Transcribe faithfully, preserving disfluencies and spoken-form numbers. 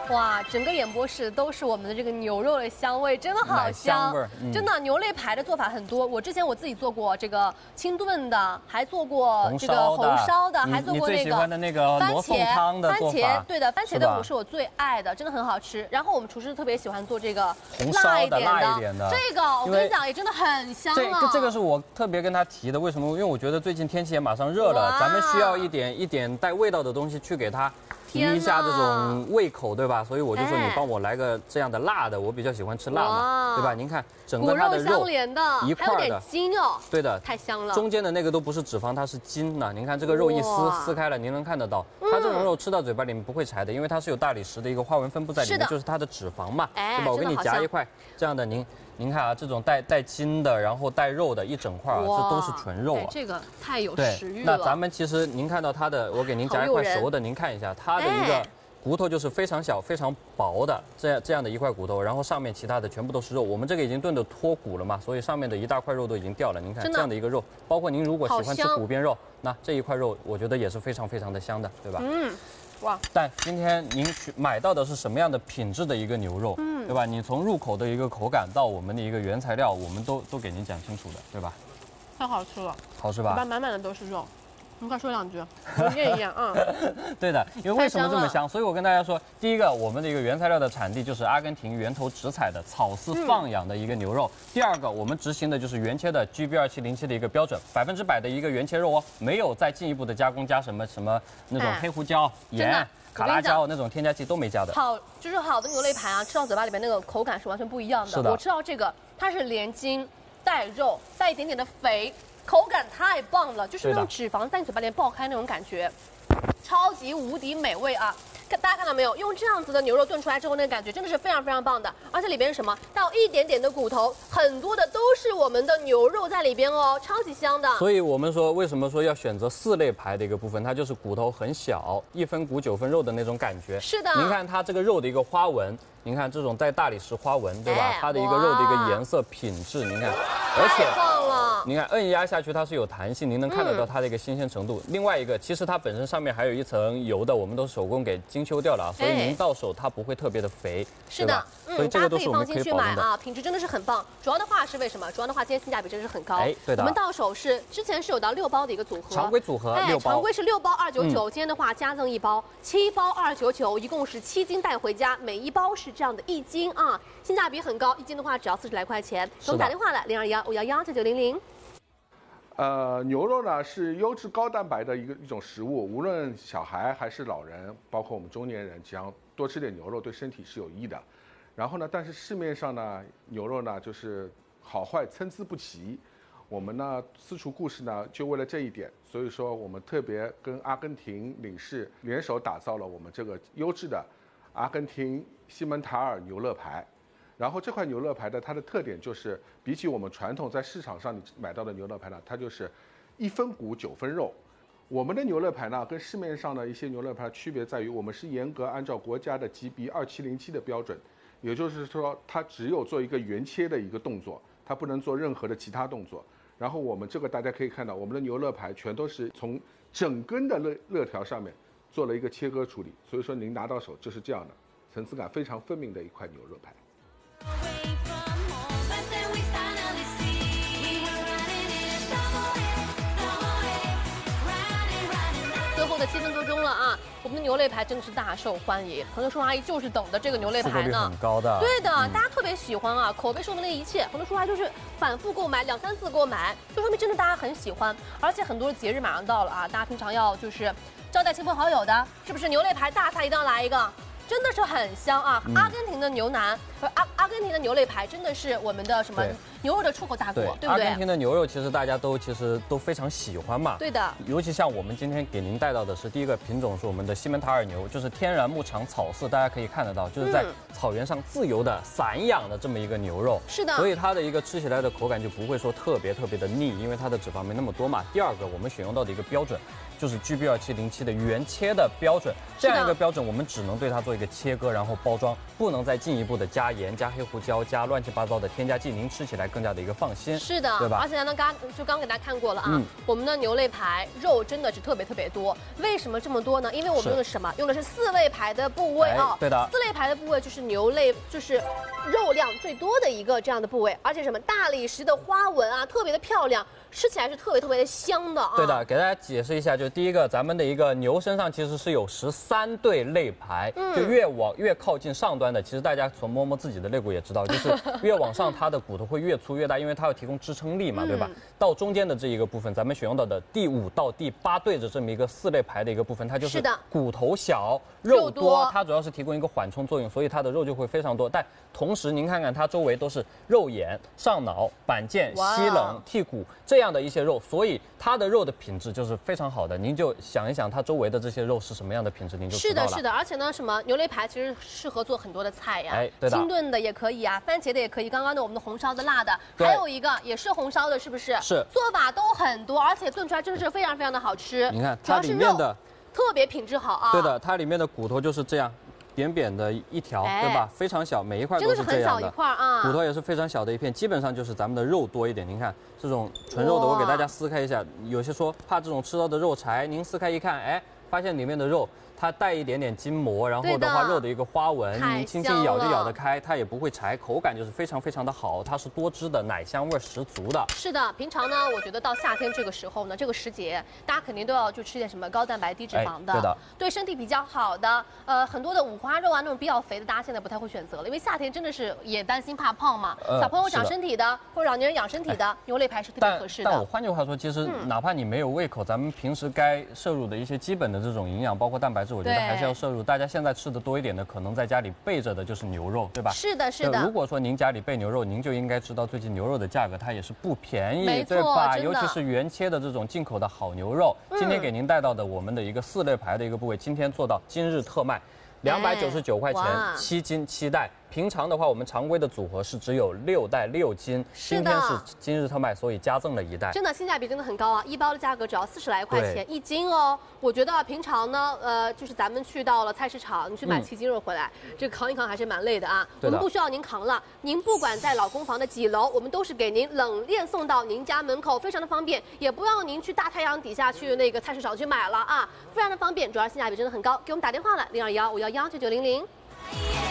哇，整个演播室都是我们的这个牛肉的香味，真的好香。嗯、真的，牛肋排的做法很多。我之前我自己做过这个清炖的，还做过这个红烧的，还做过那个那个罗宋汤的做法。 番茄，对的，番茄的我是我最爱的，真的很好吃。然后我们厨师特别喜欢做这个辣一点的， 辣一点的。 这个我跟你讲，也真的很香了。 这这个是我特别跟他提的，为什么？因为我觉得最近天气也马上热了，咱们需要一点一点带味道的东西去给它。 提一下这种胃口，对吧？所以我就说你帮我来个这样的辣的，我比较喜欢吃辣嘛，对吧？您看整个它的肉一块的筋哦， 对的， 太香了。 中间的那个都不是脂肪，它是筋呐。您看这个肉一撕撕开了，您能看得到，它这种肉吃到嘴巴里面不会柴的，因为它是有大理石的一个花纹分布在里面，就是它的脂肪嘛，对吧？我给你夹一块这样的，您。 您看啊，这种带带筋的，然后带肉的，一整块啊，这都是纯肉啊。 这个太有食欲了。那咱们其实您看到它的，我给您夹一块熟的，您看一下它的一个骨头就是非常小、非常薄的这样这样的一块骨头，然后上面其他的全部都是肉。我们这个已经炖的脱骨了嘛，所以上面的一大块肉都已经掉了。您看这样的一个肉，包括您如果喜欢吃骨边肉，那这一块肉我觉得也是非常非常的香的，对吧？嗯。 哇！但今天您去买到的是什么样的品质的一个牛肉，嗯，对吧？你从入口的一个口感到我们的一个原材料，我们都都给您讲清楚的，对吧？ 太好吃了， 好吃吧？ 里边满满的都是肉。你快说两句，我念一念啊。 对的，因为为什么这么香？所以我跟大家说，第一个，我们的一个原材料的产地就是阿根廷源头直采的草饲放养的一个牛肉。嗯、第二个，我们执行的就是原切的 G B 二七零七的一个标准，百分之百的一个原切肉哦，没有再进一步的加工加什么什么那种黑胡椒、盐。 卡拉椒那种添加剂都没加的， 好，就是好的牛肋排啊，吃到嘴巴里面那个口感是完全不一样的。 是的， 我吃到这个，它是连筋带肉，带一点点的肥，口感太棒了，就是那种脂肪在你嘴巴里面爆开那种感觉，超级无敌美味啊！ 大家看到没有？用这样子的牛肉炖出来之后，那个感觉真的是非常非常棒的，而且里边是什么？带有一点点的骨头，很多的都是我们的牛肉在里边哦，超级香的。 所以我们说，为什么说要选择四肋排的一个部分？它就是骨头很小，一分骨九分肉的那种感觉。 是的。 您看它这个肉的一个花纹，您看这种带大理石花纹，对吧？哎、它的一个肉的一个颜色品质，您看，而且太棒了。 您看摁压下去它是有弹性，您能看得到它的一个新鲜程度。嗯、另外一个，其实它本身上面还有一层油的，我们都手工给精修掉了啊，所以。 您到手它不会特别的肥， 是的， 嗯，所以这个都是我们可以保证的啊，品质真的是很棒。主要的话是为什么？主要的话，今天性价比真的是很高。 哎，对的。 我们到手是之前是有到六包的一个组合， 常规组合六包， 常规是六包二九九，今天的话加赠一包，七包二九九，一共是七斤带回家，每一包是这样的一斤啊，性价比很高，一斤的话只要四十来块钱。给我们打电话来零二幺五幺幺九九零零。 呃，牛肉呢是优质高蛋白的一个一种食物，无论小孩还是老人，包括我们中年人，只要多吃点牛肉对身体是有益的。然后呢，但是市面上呢牛肉呢就是好坏参差不齐。我们呢私厨故事呢就为了这一点，所以说我们特别跟阿根廷领事联手打造了我们这个优质的阿根廷西门塔尔牛肋排。 然后这块牛肋排的它的特点就是，比起我们传统在市场上你买到的牛肋排呢，它就是一分骨九分肉。我们的牛肋排呢，跟市面上的一些牛肋排区别在于，我们是严格按照国家的 G B 二七零七的标准，也就是说，它只有做一个原切的一个动作，它不能做任何的其他动作。然后我们这个大家可以看到，我们的牛肋排全都是从整根的肋肋条上面做了一个切割处理，所以说您拿到手就是这样的，层次感非常分明的一块牛肋排。 最后的七分多钟了啊，我们的牛肋排真的是大受欢迎。很多叔叔阿姨就是等的这个牛肋排呢， 很高的。 对的，嗯、大家特别喜欢啊，口碑说明了一切。很多叔叔阿姨就是反复购买，两三次购买，就说明真的大家很喜欢。而且很多的节日马上到了啊，大家平常要就是招待亲朋好友的，是不是牛肋排大菜一定要来一个？ 真的是很香啊！嗯、阿根廷的牛腩和阿阿根廷的牛肋排真的是我们的什么牛肉的出口大国， 对, 对不对？ 阿根廷的牛肉其实大家都其实都非常喜欢嘛。 对的。 尤其像我们今天给您带到的是第一个品种是我们的西门塔尔牛，就是天然牧场草饲，大家可以看得到，就是在草原上自由的散养的这么一个牛肉。 是的。 所以它的一个吃起来的口感就不会说特别特别的腻，因为它的脂肪没那么多嘛。第二个，我们选用到的一个标准。 就是 G B 二七零七的原切的标准，这样一个标准，我们只能对它做一个切割，然后包装，不能再进一步的加盐、加黑胡椒、加乱七八糟的添加剂，您吃起来更加的一个放心。 是的， 对吧？ 而且呢，刚就刚给大家看过了啊， 嗯、 我们的牛肋排肉真的是特别特别多。为什么这么多呢？因为我们用的是什么？用的是四肋排的部位啊、 哎。对的， 四肋排的部位就是牛肋，就是肉量最多的一个这样的部位，而且什么大理石的花纹啊，特别的漂亮。吃起来是特别特别的香的啊！ 对的，给大家解释一下，就第一个，咱们的一个牛身上其实是有十三对肋排，嗯、就越往越靠近上端的，其实大家从摸摸自己的肋骨也知道，就是越往上它的骨头会越粗越大，因为它要提供支撑力嘛，对吧？嗯、到中间的这一个部分，咱们选用到的第五到第八对的这么一个四肋排的一个部分，它就是骨头小肉多，它主要是提供一个缓冲作用，所以它的肉就会非常多。但同时您看看它周围都是肉眼、上脑、板腱、膝冷、剔骨这样。这样的一些肉，所以它的肉的品质就是非常好的。您就想一想，它周围的这些肉是什么样的品质，您就知道了。 是的，是的，而且呢，什么牛肋排其实适合做很多的菜呀， 哎，对的， 清炖的也可以啊，番茄的也可以。刚刚的我们的红烧的、辣的，还有一个也是红烧的，是不是？ 是， 做法都很多，而且炖出来真的是非常非常的好吃。 你看它里面的特别品质好啊。 对的，它里面的骨头就是这样。扁扁的一条，哎、对吧？非常小，每一块都是这样的。 真的是很小一块啊。 骨头也是非常小的一片，基本上就是咱们的肉多一点。您看这种纯肉的，我给大家撕开一下。有些说怕这种吃到的肉柴，您撕开一看，哎，发现里面的肉它带一点点筋膜，然后的话肉的一个花纹，您轻轻咬就咬得开，它也不会柴，口感就是非常非常的好，它是多汁的，奶香味十足的。 是的，平常呢，我觉得到夏天这个时候呢，这个时节，大家肯定都要去吃点什么高蛋白低脂肪的， 哎、对的， 对身体比较好的。呃，很多的五花肉啊，那种比较肥的，大家现在不太会选择了，因为夏天真的是也担心怕胖嘛。呃、小朋友长身体的，或者老年人养身体的，哎、牛肋排是特别合适的。 但我换句话说，其实哪怕你没有胃口，嗯、咱们平时该摄入的一些基本的这种营养，包括蛋白质，我觉得还是要摄入。大家现在吃的多一点的，可能在家里备着的就是牛肉，对吧？ 是的，是的。 如果说您家里备牛肉，您就应该知道最近牛肉的价格它也是不便宜，对吧？尤其是原切的这种进口的好牛肉。嗯、今天给您带到的我们的一个四肋排的一个部位，今天做到今日特卖，两百九十九块钱，七斤七袋。平常的话，我们常规的组合是只有六袋六斤，今天是今日特卖，所以加赠了一袋。 真的性价比真的很高啊！一包的价格只要四十来块钱一斤哦。我觉得平常呢，呃，就是咱们去到了菜市场，你去买七斤肉回来，嗯、这扛一扛还是蛮累的啊。我们不需要您扛了，您不管在老公房的几楼，我们都是给您冷链送到您家门口，非常的方便，也不要您去大太阳底下去那个菜市场去买了啊，非常的方便，主要性价比真的很高。给我们打电话了，零二幺五幺幺九九零零。